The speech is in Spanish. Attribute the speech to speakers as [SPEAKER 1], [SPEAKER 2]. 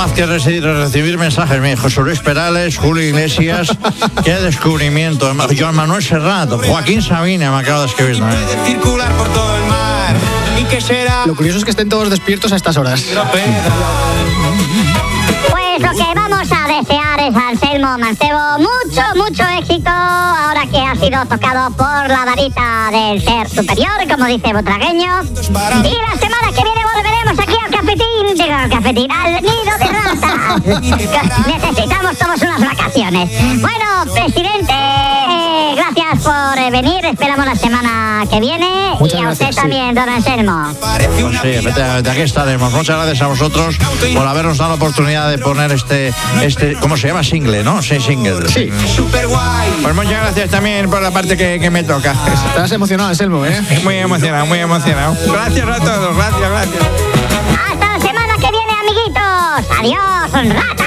[SPEAKER 1] más que recibir mensajes. Me dijo José Luis Perales, Julio Iglesias, qué descubrimiento. Joan Manuel Serrat, Joaquín Sabina me acaba de escribir también.
[SPEAKER 2] Circular por todo el mar. ¿Y qué será?
[SPEAKER 3] Lo curioso es que estén todos despiertos a estas horas.
[SPEAKER 4] Pues lo que vamos a desear es a Anselmo Mancebo mucho éxito ahora que ha sido tocado por la varita del ser superior, como dice Botragueño. Y la semana que viene volveremos aquí al nido de ratas. Necesitamos todos unas vacaciones. Bueno, presidente, gracias por venir. Esperamos la semana que viene.
[SPEAKER 3] Muchas
[SPEAKER 4] y a usted
[SPEAKER 3] gracias,
[SPEAKER 4] también, don Anselmo.
[SPEAKER 1] Pues sí, efectivamente, aquí estaremos. Muchas gracias a vosotros por habernos dado la oportunidad de poner este ¿cómo se llama? Single, ¿no? Sí, single.
[SPEAKER 3] Sí.
[SPEAKER 1] Pues muchas gracias también por la parte que me toca.
[SPEAKER 3] Estás emocionado, Anselmo, ¿eh?
[SPEAKER 1] Muy emocionado, muy emocionado. Gracias a todos, gracias.
[SPEAKER 4] Hasta la semana que viene, amiguitos. Adiós, rata.